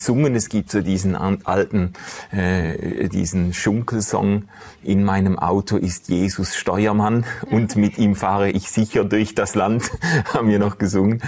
gesungen. Es gibt so diesen alten, diesen Schunkelsong: In meinem Auto ist Jesus Steuermann und mit ihm fahre ich sicher durch das Land, haben wir noch gesungen.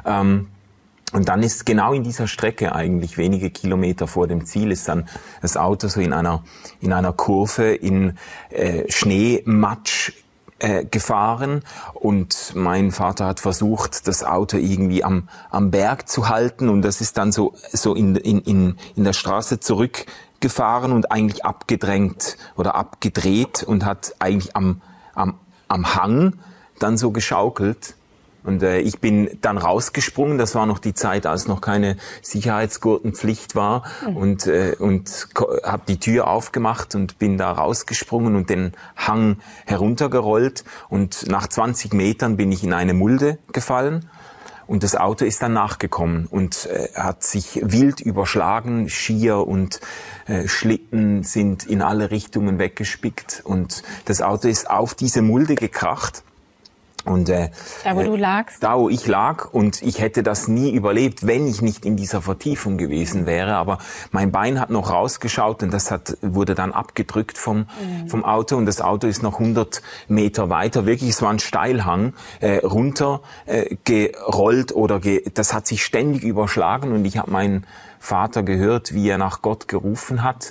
Und dann ist genau in dieser Strecke, eigentlich wenige Kilometer vor dem Ziel, ist dann das Auto so in einer Kurve in Schneematsch gefahren, und mein Vater hat versucht, das Auto irgendwie am Berg zu halten, und das ist dann so in der Straße zurückgefahren und eigentlich abgedrängt oder abgedreht und hat eigentlich am Hang dann so geschaukelt. Und ich bin dann rausgesprungen. Das war noch die Zeit, als noch keine Sicherheitsgurtenpflicht war, und habe die Tür aufgemacht und bin da rausgesprungen und den Hang heruntergerollt. Und nach 20 Metern bin ich in eine Mulde gefallen. Und das Auto ist dann nachgekommen und hat sich wild überschlagen. Skier und Schlitten sind in alle Richtungen weggespickt. Und das Auto ist auf diese Mulde gekracht. Und, da, wo du lagst? Da, wo ich lag. Und ich hätte das nie überlebt, wenn ich nicht in dieser Vertiefung gewesen wäre. Aber mein Bein hat noch rausgeschaut, und das wurde dann abgedrückt vom Auto. Und das Auto ist noch 100 Meter weiter, wirklich, es war ein Steilhang, runter gerollt, das hat sich ständig überschlagen. Und ich habe meinen Vater gehört, wie er nach Gott gerufen hat,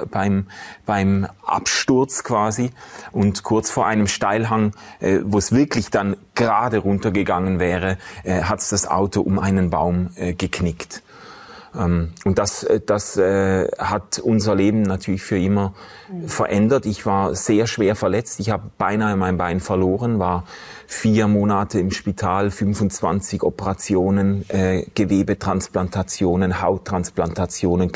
beim Absturz quasi. Und kurz vor einem Steilhang, wo es wirklich dann gerade runtergegangen wäre, hat es das Auto um einen Baum geknickt. Und das hat unser Leben natürlich für immer verändert. Ich war sehr schwer verletzt. Ich habe beinahe mein Bein verloren, war 4 Monate im Spital, 25 Operationen, Gewebetransplantationen, Hauttransplantationen,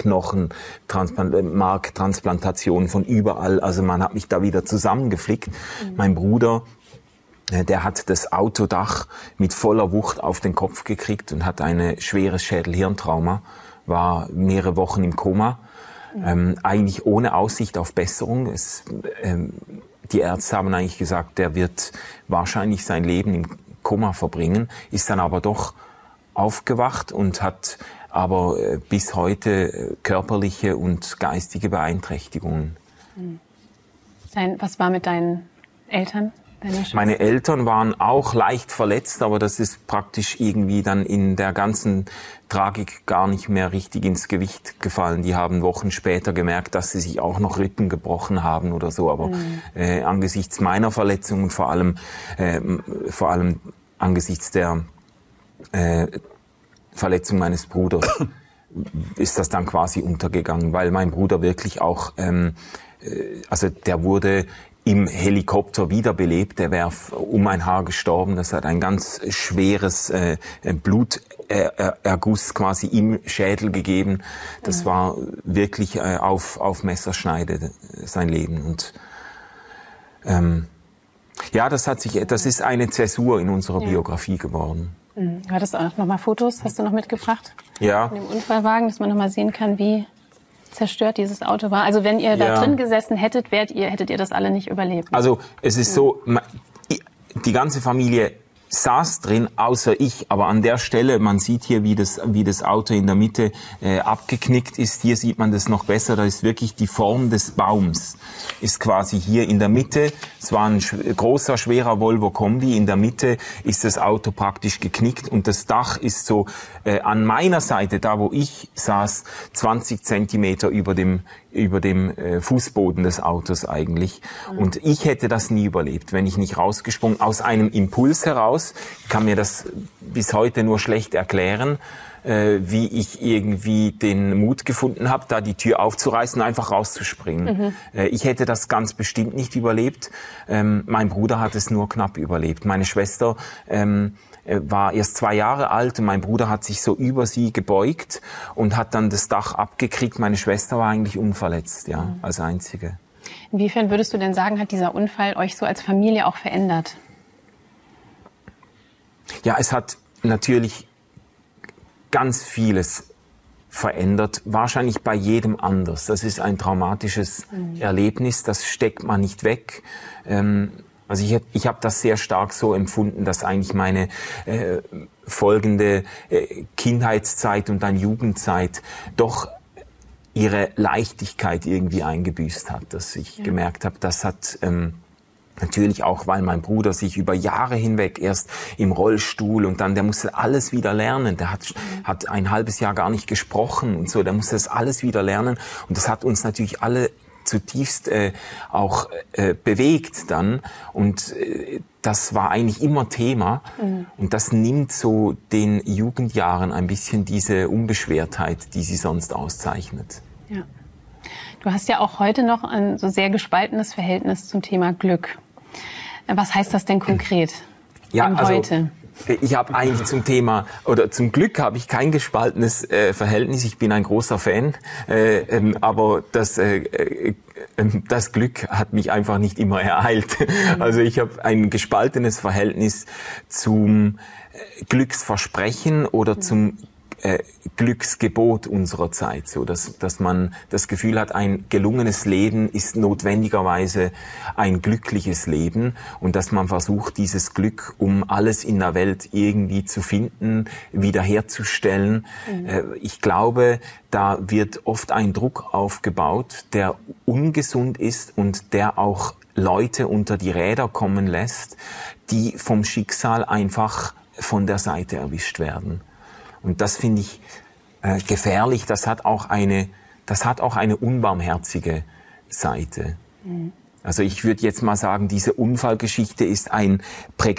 Marktransplantationen von überall. Also man hat mich da wieder zusammengeflickt. Mein Bruder, der hat das Autodach mit voller Wucht auf den Kopf gekriegt und hat ein schweres Schädel-Hirntrauma, war mehrere Wochen im Koma, eigentlich ohne Aussicht auf Besserung. Die Ärzte haben eigentlich gesagt, der wird wahrscheinlich sein Leben im Koma verbringen, ist dann aber doch aufgewacht und hat aber bis heute körperliche und geistige Beeinträchtigungen. Was war mit deinen Eltern? Meine Eltern waren auch leicht verletzt, aber das ist praktisch irgendwie dann in der ganzen Tragik gar nicht mehr richtig ins Gewicht gefallen. Die haben Wochen später gemerkt, dass sie sich auch noch Rippen gebrochen haben oder so. Aber angesichts meiner Verletzung und vor allem angesichts der Verletzung meines Bruders ist das dann quasi untergegangen, weil mein Bruder wirklich auch, also der wurde im Helikopter wiederbelebt. Der wäre um ein Haar gestorben. Das hat ein ganz schweres Bluterguss quasi im Schädel gegeben. Das war wirklich auf Messerschneide sein Leben. Und ja, das ist eine Zäsur in unserer Biografie geworden. Du hattest auch noch mal Fotos, hast du noch mitgebracht? Ja. Von dem Unfallwagen, dass man noch mal sehen kann, wie zerstört dieses Auto war. Also wenn ihr da drin gesessen hättet, hättet ihr das alle nicht überlebt. Also es ist so, die ganze Familie saß drin, außer ich. Aber an der Stelle, man sieht hier, wie das Auto in der Mitte abgeknickt ist. Hier sieht man das noch besser. Da ist wirklich die Form des Baums. Ist quasi hier in der Mitte. Es war ein großer, schwerer Volvo Kombi. In der Mitte ist das Auto praktisch geknickt. Und das Dach ist so an meiner Seite, da wo ich saß, 20 Zentimeter über dem Fußboden des Autos eigentlich. Und ich hätte das nie überlebt, wenn ich nicht rausgesprungen, aus einem Impuls heraus. Ich kann mir das bis heute nur schlecht erklären, wie ich irgendwie den Mut gefunden habe, da die Tür aufzureißen und einfach rauszuspringen. Ich hätte das ganz bestimmt nicht überlebt. Mein Bruder hat es nur knapp überlebt. Meine Schwester war erst 2 Jahre alt und mein Bruder hat sich so über sie gebeugt und hat dann das Dach abgekriegt. Meine Schwester war eigentlich unverletzt, ja, als einzige. Inwiefern würdest du denn sagen, hat dieser Unfall euch so als Familie auch verändert? Ja, es hat natürlich ganz vieles verändert, wahrscheinlich bei jedem anders. Das ist ein traumatisches Erlebnis, das steckt man nicht weg. Also ich hab das sehr stark so empfunden, dass eigentlich meine folgende Kindheitszeit und dann Jugendzeit doch ihre Leichtigkeit irgendwie eingebüßt hat. Dass ich gemerkt habe, das hat natürlich auch, weil mein Bruder sich über Jahre hinweg erst im Rollstuhl und dann, der musste alles wieder lernen. Der hat ein halbes Jahr gar nicht gesprochen und so, der musste das alles wieder lernen. Und das hat uns natürlich alle zutiefst auch bewegt dann. Und das war eigentlich immer Thema. Und das nimmt so den Jugendjahren ein bisschen diese Unbeschwertheit, die sie sonst auszeichnet. Ja. Du hast ja auch heute noch ein so sehr gespaltenes Verhältnis zum Thema Glück. Was heißt das denn konkret? Heute? Ich habe eigentlich zum Thema, oder zum Glück habe ich kein gespaltenes Verhältnis. Ich bin ein großer Fan, aber das Glück hat mich einfach nicht immer ereilt. Also ich habe ein gespaltenes Verhältnis zum Glücksversprechen oder zum Glücksgebot unserer Zeit, so dass man das Gefühl hat, ein gelungenes Leben ist notwendigerweise ein glückliches Leben und dass man versucht, dieses Glück, um alles in der Welt irgendwie zu finden, wiederherzustellen. Ich glaube, da wird oft ein Druck aufgebaut, der ungesund ist und der auch Leute unter die Räder kommen lässt, die vom Schicksal einfach von der Seite erwischt werden. Und das finde ich gefährlich. Das hat auch eine unbarmherzige Seite. Also ich würde jetzt mal sagen, diese Unfallgeschichte ist ein